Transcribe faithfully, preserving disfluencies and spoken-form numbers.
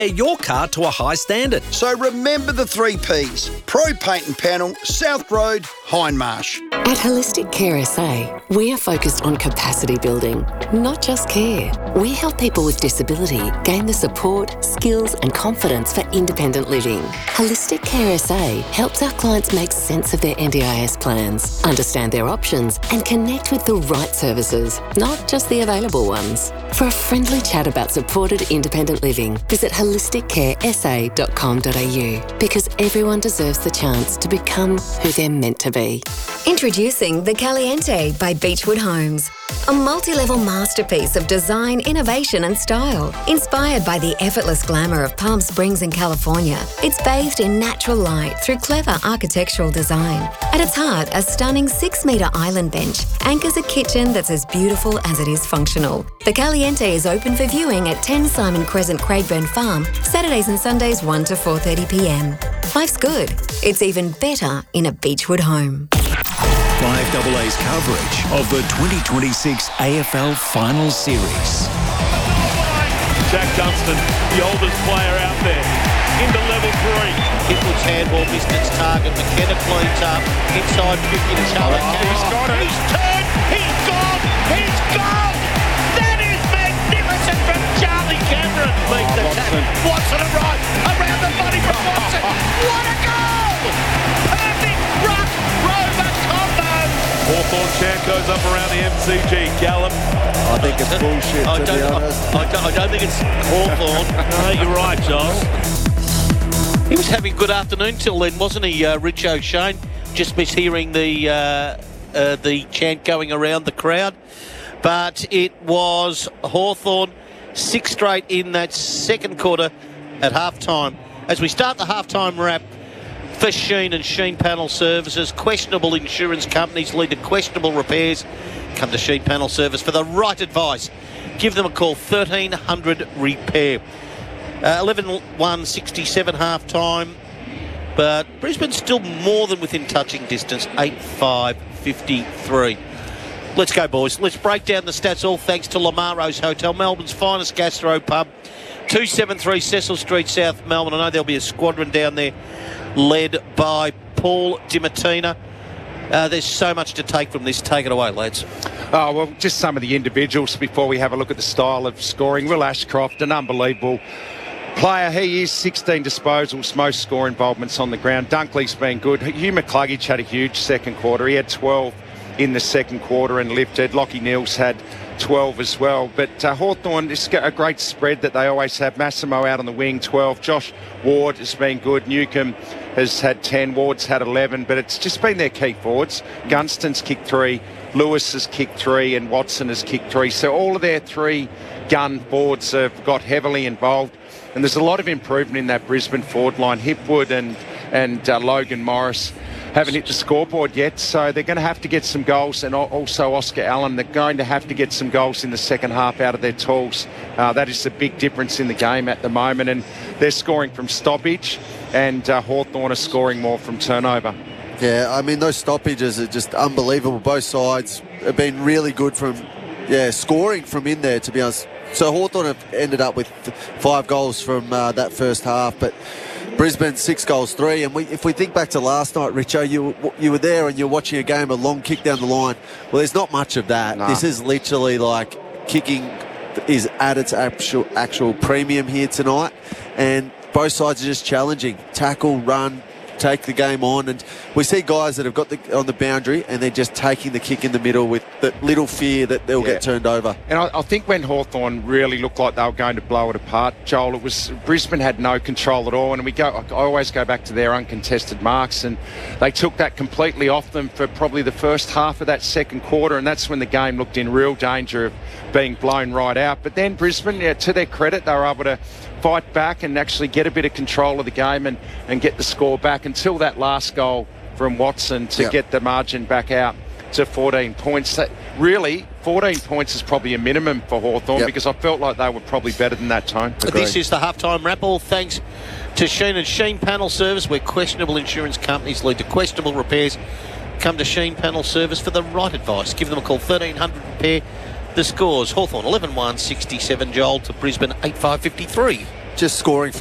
your car to a high standard. So remember the three Ps. Pro Paint and Panel, South Road, Hindmarsh. At Holistic Care S A, we are focused on capacity building, not just care. We help people with disability gain the support, skills and confidence for independent living. Holistic Care S A helps our clients make sense of their N D I S plans, understand their options and connect with the right services, not just the available ones. For a friendly chat about supported independent living, visit holistic care s a dot com dot a u because everyone deserves the chance to become who they're meant to be. Introducing the Caliente by Beechwood Homes. A multi-level masterpiece of design, innovation and style. Inspired by the effortless glamour of Palm Springs in California, it's bathed in natural light through clever architectural design. At its heart, a stunning six-metre island bench anchors a kitchen that's as beautiful as it is functional. The Caliente is open for viewing at ten Simon Crescent, Craigburn Farm, Saturdays and Sundays one to four thirty p m. Life's good. It's even better in a Beechwood home. five A A's coverage of the twenty twenty-six A F L Final Series. Jack Dunstan, the oldest player out there, into level three. Hitwood's handball missed its target. McKenna cleans up. Inside fifty to Charlie. Oh, he's got it. He's turned. He's gone. He's gone. That is magnificent from Charlie Cameron. Beat the Watson. Watson and right. Around the body from Watson. What a goal! Perfect ruck. Rover combo. Hawthorn chant goes up around the M C G. Gallop. I think it's bullshit, I to don't, be honest. I, I, don't, I don't think it's Hawthorn. No, you're right, Giles. He was having a good afternoon till then, wasn't he, uh, Rich O'Shane? Just mishearing the uh, uh, the chant going around the crowd. But it was Hawthorn, six straight in that second quarter at halftime. As we start the halftime wrap for Sheen and Sheen Panel Services, questionable insurance companies lead to questionable repairs. Come to Sheen Panel Service for the right advice. Give them a call, thirteen hundred repair. Uh, eleven one sixty-seven half time, but Brisbane's still more than within touching distance, eight five fifty-three. Let's go, boys. Let's break down the stats, all thanks to Lamaro's Hotel, Melbourne's finest gastro pub, two seventy-three Cecil Street, South Melbourne. I know there'll be a squadron down there led by Paul DiMartina. Uh, there's so much to take from this. Take it away, lads. Oh, well, just some of the individuals before we have a look at the style of scoring. Will Ashcroft, an unbelievable player. He is sixteen disposals, most score involvements on the ground. Dunkley's been good. Hugh McCluggage had a huge second quarter. He had twelve in the second quarter and lifted. Lockie Neals had twelve as well. But uh, Hawthorn, it's a great spread that they always have. Massimo out on the wing, twelve. Josh Ward has been good. Newcomb has had ten. Ward's had eleven. But it's just been their key forwards. Gunston's kicked three. Lewis has kicked three. And Watson has kicked three. So all of their three gun forwards have got heavily involved. And there's a lot of improvement in that Brisbane forward line. Hipwood and, and uh, Logan Morris haven't hit the scoreboard yet, so they're going to have to get some goals, and also Oscar Allen. They're going to have to get some goals in the second half out of their tools. Uh, that is the big difference in the game at the moment, and they're scoring from stoppage, and uh, Hawthorn are scoring more from turnover. Yeah, I mean, those stoppages are just unbelievable. Both sides have been really good from, yeah, scoring from in there, to be honest. So Hawthorn have ended up with five goals from uh, that first half, but Brisbane six goals, three. And we, if we think back to last night, Richo, you you were there and you're watching a game, a long kick down the line. Well, there's not much of that. No. This is literally like kicking is at its actual, actual premium here tonight. And both sides are just challenging. Tackle, run, take the game on, and we see guys that have got the on the boundary and they're just taking the kick in the middle with the little fear that they'll yeah. get turned over. And I, I think when Hawthorn really looked like they were going to blow it apart, Joel, it was Brisbane had no control at all, and we go I always go back to their uncontested marks, and they took that completely off them for probably the first half of that second quarter, and that's when the game looked in real danger of being blown right out. But then Brisbane, yeah, to their credit, they were able to fight back and actually get a bit of control of the game and, and get the score back until that last goal from Watson to yep. get the margin back out to fourteen points. That really, fourteen points is probably a minimum for Hawthorn yep. because I felt like they were probably better than that, Tone. Agreed. This is the halftime wrap. All thanks to Sheen and Sheen Panel Service, where questionable insurance companies lead to questionable repairs. Come to Sheen Panel Service for the right advice. Give them a call, thirteen hundred repair. The scores: Hawthorn eleven one sixty-seven, Joel to Brisbane eight five fifty-three. just scoring